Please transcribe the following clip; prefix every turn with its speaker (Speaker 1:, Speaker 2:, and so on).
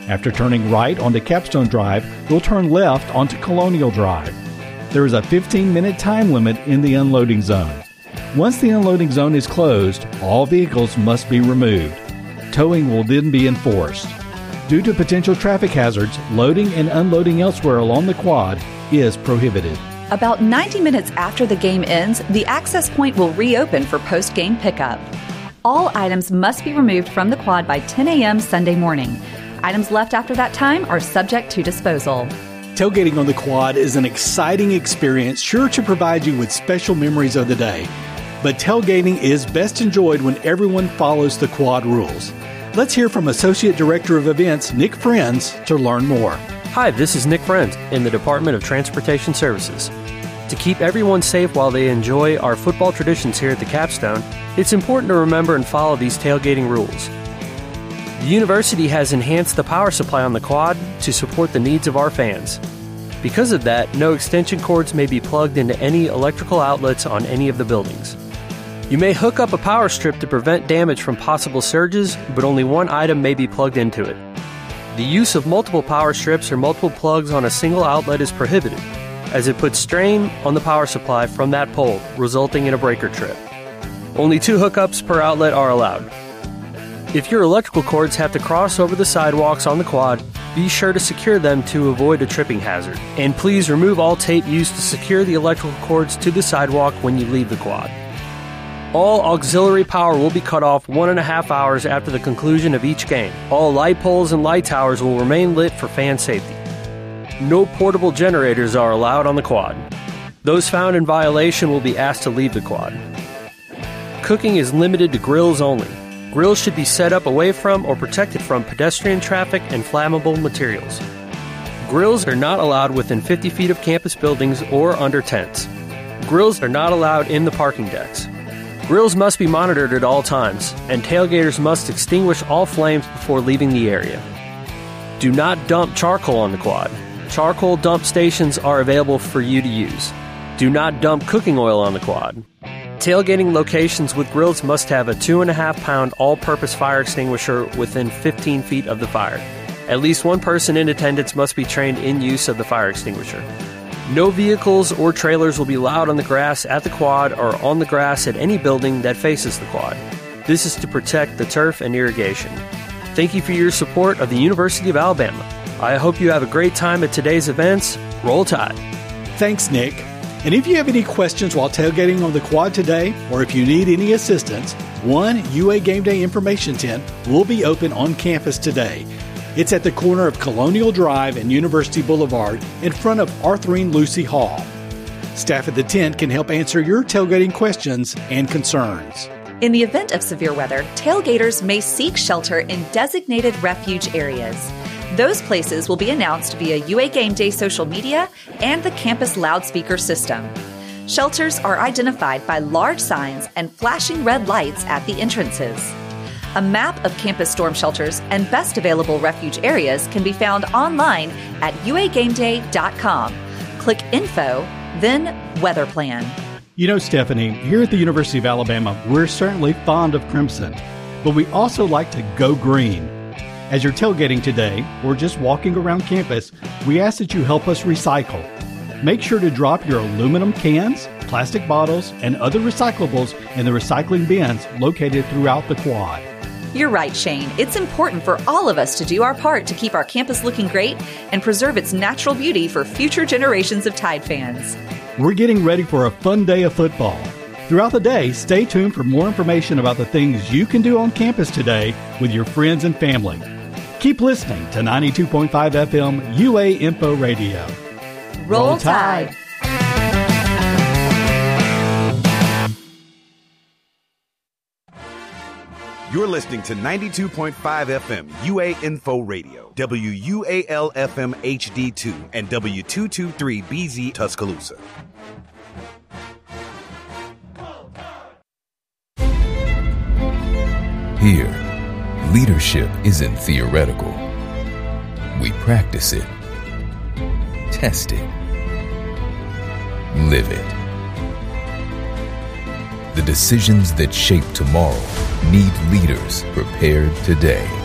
Speaker 1: After turning right onto Capstone Drive, you'll turn left onto Colonial Drive. There is a 15-minute time limit in the unloading zone. Once the unloading zone is closed, all vehicles must be removed. Towing will then be enforced. Due to potential traffic hazards, loading and unloading elsewhere along the quad is prohibited.
Speaker 2: About 90 minutes after the game ends, the access point will reopen for post-game pickup. All items must be removed from the quad by 10 a.m. Sunday morning. Items left after that time are subject to disposal.
Speaker 1: Tailgating on the quad is an exciting experience sure to provide you with special memories of the day. But tailgating is best enjoyed when everyone follows the quad rules. Let's hear from Associate Director of Events, Nick Friends, to learn more.
Speaker 3: Hi, this is Nick Friends in the Department of Transportation Services. To keep everyone safe while they enjoy our football traditions here at the Capstone, it's important to remember and follow these tailgating rules. The university has enhanced the power supply on the quad to support the needs of our fans. Because of that, no extension cords may be plugged into any electrical outlets on any of the buildings. You may hook up a power strip to prevent damage from possible surges, but only one item may be plugged into it. The use of multiple power strips or multiple plugs on a single outlet is prohibited, as it puts strain on the power supply from that pole, resulting in a breaker trip. Only 2 hookups per outlet are allowed. If your electrical cords have to cross over the sidewalks on the quad, be sure to secure them to avoid a tripping hazard. And please remove all tape used to secure the electrical cords to the sidewalk when you leave the quad. All auxiliary power will be cut off 1.5 hours after the conclusion of each game. All light poles and light towers will remain lit for fan safety. No portable generators are allowed on the quad. Those found in violation will be asked to leave the quad. Cooking is limited to grills only. Grills should be set up away from or protected from pedestrian traffic and flammable materials. Grills are not allowed within 50 feet of campus buildings or under tents. Grills are not allowed in the parking decks. Grills must be monitored at all times, and tailgaters must extinguish all flames before leaving the area. Do not dump charcoal on the quad. Charcoal dump stations are available for you to use. Do not dump cooking oil on the quad. Tailgating locations with grills must have a 2.5-pound all-purpose fire extinguisher within 15 feet of the fire. At least one person in attendance must be trained in use of the fire extinguisher. No vehicles or trailers will be allowed on the grass at the quad or on the grass at any building that faces the quad. This is to protect the turf and irrigation. Thank you for your support of the University of Alabama. I hope you have a great time at today's events. Roll Tide.
Speaker 1: Thanks, Nick. And if you have any questions while tailgating on the quad today, or if you need any assistance, one UA Game Day information tent will be open on campus today. It's at the corner of Colonial Drive and University Boulevard in front of Arthurine Lucy Hall. Staff at the tent can help answer your tailgating questions and concerns.
Speaker 2: In the event of severe weather, tailgaters may seek shelter in designated refuge areas. Those places will be announced via UA Game Day social media and the campus loudspeaker system. Shelters are identified by large signs and flashing red lights at the entrances. A map of campus storm shelters and best available refuge areas can be found online at uagameday.com. Click Info, then Weather Plan.
Speaker 1: You know, Stephanie, here at the University of Alabama, we're certainly fond of crimson, but we also like to go green. As you're tailgating today, or just walking around campus, we ask that you help us recycle. Make sure to drop your aluminum cans, plastic bottles, and other recyclables in the recycling bins located throughout the quad.
Speaker 2: You're right, Shane. It's important for all of us to do our part to keep our campus looking great and preserve its natural beauty for future generations of Tide fans.
Speaker 1: We're getting ready for a fun day of football. Throughout the day, stay tuned for more information about the things you can do on campus today with your friends and family. Keep listening to 92.5 FM UA Info Radio.
Speaker 2: Roll Tide!
Speaker 4: You're listening to 92.5 FM UA Info Radio, WUAL-FM HD2, and W223BZ Tuscaloosa.
Speaker 5: Here, leadership isn't theoretical. We practice it, test it, live it. The decisions that shape tomorrow need leaders prepared today.